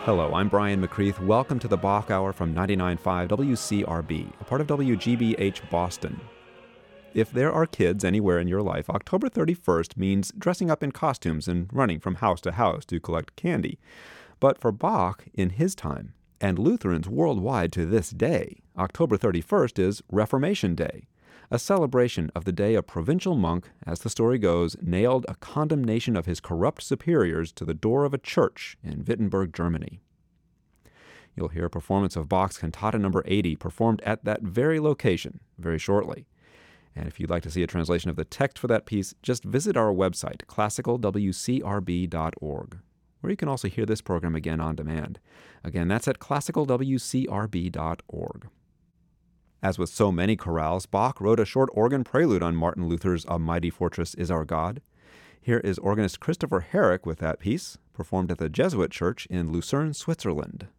Hello, I'm Brian McCreath. Welcome to the Bach Hour from 99.5 WCRB, a part of WGBH Boston. If there are kids anywhere in your life, October 31st means dressing up in costumes and running from house to house to collect candy. But for Bach, in his time, and Lutherans worldwide to this day, October 31st is Reformation Day, a celebration of the day a provincial monk, as the story goes, nailed a condemnation of his corrupt superiors to the door of a church in Wittenberg, Germany. You'll hear a performance of Bach's Cantata No. 80 performed at that very location very shortly. And if you'd like to see a translation of the text for that piece, just visit our website, classicalwcrb.org, where you can also hear this program again on demand. Again, that's at classicalwcrb.org. As with so many chorales, Bach wrote a short organ prelude on Martin Luther's A Mighty Fortress Is Our God. Here is organist Christopher Herrick with that piece, performed at the Jesuit Church in Lucerne, Switzerland.